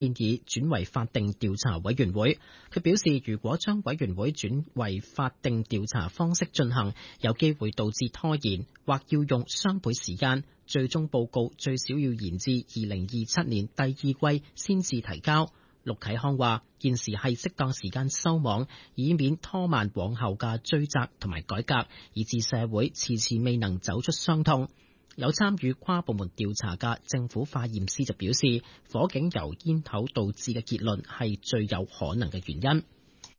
建議轉為法定調查委員會。佢表示，如果將委員會轉為法定調查方式進行，有機會導致拖延，或要用雙倍時間。最終報告最少要延至2027年第二季先至提交。陸啟康話：現時係適當時間收網，以免拖慢往後嘅追責同埋改革，以致社會遲遲未能走出傷痛。有參與跨部門調查嘅政府化驗師就表示，火警由煙頭導致嘅結論係最有可能嘅原因。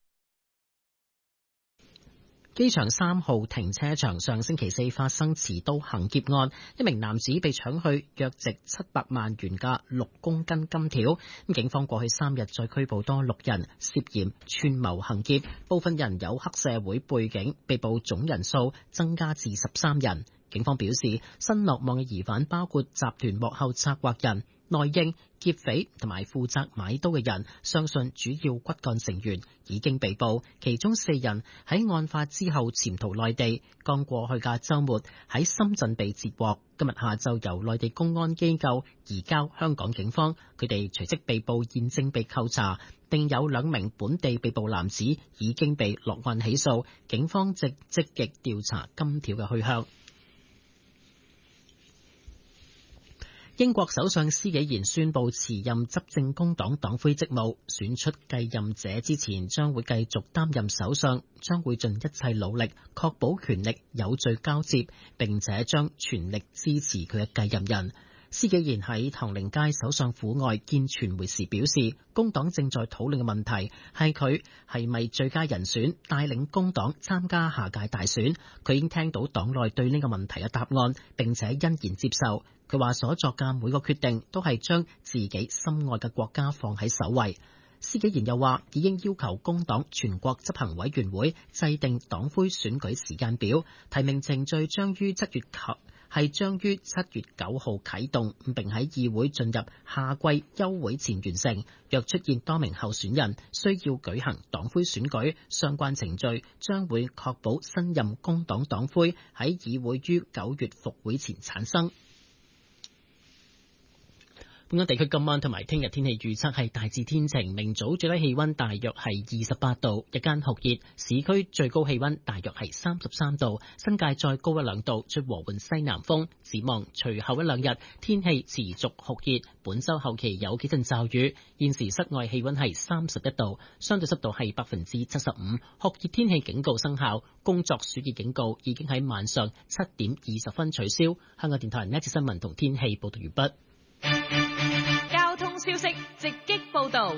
機場3號停車場上星期四發生持刀行劫案，一名男子被搶去約值700萬元嘅6公斤金條。警方過去3日再拘捕多6人涉嫌串謀行劫，部分人有黑社會背景，被捕總人數增加至13人。警方表示，新落網嘅疑犯包括集團幕後策劃人、內應、劫匪同埋負責買刀嘅人，相信主要骨幹成員已經被捕，其中4人喺案發之後潛逃內地，剛過去嘅週末喺深圳被截獲，今日下晝由內地公安機構移交香港警方，佢哋隨即被捕，現正被扣查。另有2名本地被捕男子已經被落案起訴，警方正積極調查金條嘅去向。英國首相施紀賢宣布辭任執政工黨黨魁職務，選出繼任者之前將會繼續擔任首相，將會盡一切努力確保權力有序交接，並且將全力支持佢嘅繼任人。施紀賢喺唐寧街首相府外見傳媒時表示，工黨正在討論嘅問題係佢係咪最佳人選帶領工黨參加下屆大選。佢已經聽到黨內對呢個問題嘅答案，並且欣然接受。佢話所作嘅每個決定都係將自己心愛嘅國家放喺首位。施紀賢又話已經要求工黨全國執行委員會制定黨魁選舉時間表，提名程序將於7月9號啟動，並喺議會進入夏季休會前完成。若出現多名候選人，需要舉行黨魁選舉，相關程序將會確保新任工黨黨魁喺議會於9月復會前產生。本港地區今晚同埋聽日天氣預測係大致天晴，明早最低氣溫大約係28度，日間酷熱，市區最高氣溫大約係33度，新界再高1-2度，吹和緩西南風。展望隨後1-2日天氣持續酷熱，本週後期有幾陣驟雨。現時室外氣溫係31度，相對濕度係75%，酷熱天氣警告生效，工作暑熱警告已經喺晚上7點20分取消。香港電台呢一節新聞同天氣報道完畢。 交通消息直擊報道。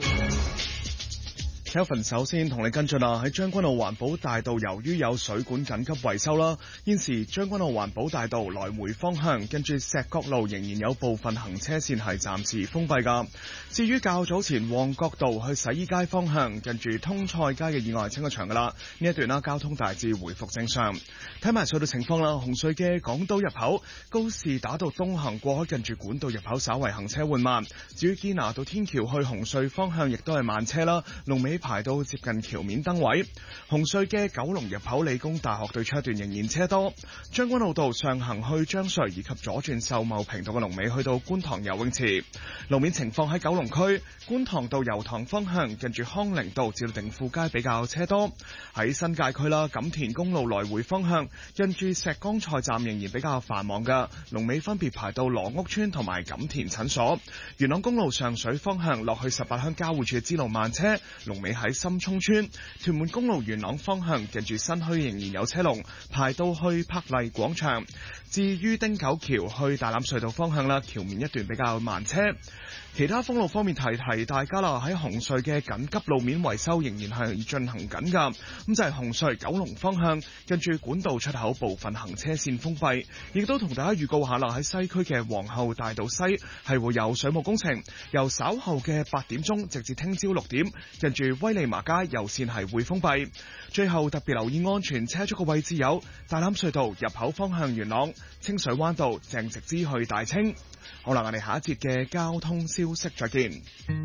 Kelvin 首先同你跟進啦，喺將軍澳環保大道，由於有水管緊急維修啦，現時將軍澳環保大道來回方向，跟住石角路仍然有部分行車線係暫時封閉噶。至於較早前旺角道去洗衣街方向，跟住通菜街嘅意外清咗場噶啦，呢一段啦交通大致回復正常。睇埋隧道情況啦，紅隧嘅港島入口高士打道東行過海，近住管道入口稍為行車緩慢。至於堅拿道天橋去紅隧方向，亦都係慢車啦，龍尾排到接近橋面燈位。紅隧嘅九龍入口理工大學對出一段仍然車多。將軍澳道上行去將隧以及左轉秀茂坪道嘅龍尾去到觀塘游泳池。路面情況喺九龍區觀塘道油塘方向，近住康寧道至到定富街比較車多。喺新界區啦，錦田公路來回方向，近住石崗菜站仍然比較繁忙噶，龍尾分別排到羅屋村同埋錦田診所。元朗公路上水方向落去18鄉交匯處支路慢車，龍尾喺深涌村。屯門公路元朗方向，近住新墟仍然有車龍，排到去柏麗廣場。至於汀九橋去大欖隧道方向啦，橋面一段比較慢車。其他封路方面提大家啦，喺紅隧嘅緊急路面維修仍然係進行緊噶。咁就係紅隧九龍方向，跟住管道出口部分行車線封閉，亦都同大家預告下啦，喺西區嘅皇后大道西係會有水務工程，由稍後嘅8點鐘直至聽朝6點，跟住威利麻街右線係會封閉。最後特別留意安全車速嘅位置有大欖隧道入口方向元朗、清水灣道鄭直之去大清。好啦，我哋下一節嘅交通消息再見。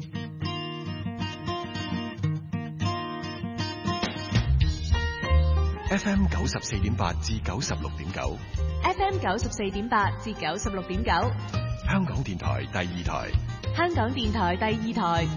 FM 94.8至96.9 FM 94.8至96.9， 香港電台第二台。 香港電台第二台